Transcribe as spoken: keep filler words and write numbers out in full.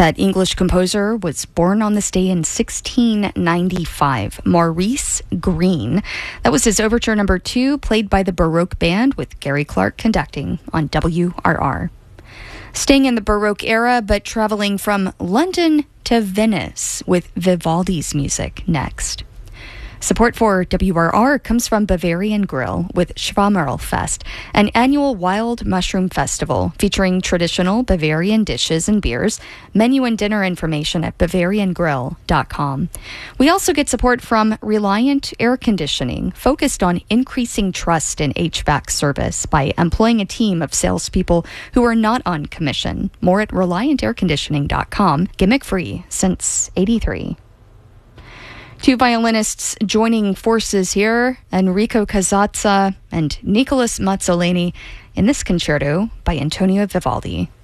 That English composer was born on this day in sixteen ninety-five, Maurice Greene. That was his overture number two, played by the Baroque Band with Gary Clark conducting on W R R. Staying in the Baroque era, but traveling from London to Venice with Vivaldi's music next. Support for W R R comes from Bavarian Grill with Schwammerlfest, an annual wild mushroom festival featuring traditional Bavarian dishes and beers. Menu and dinner information at bavarian grill dot com. We also get support from Reliant Air Conditioning, focused on increasing trust in H V A C service by employing a team of salespeople who are not on commission. More at reliant air conditioning dot com. Gimmick free since eighty-three. Two violinists joining forces here, Enrico Casazza and Nicolas Mazzoleni, in this concerto by Antonio Vivaldi.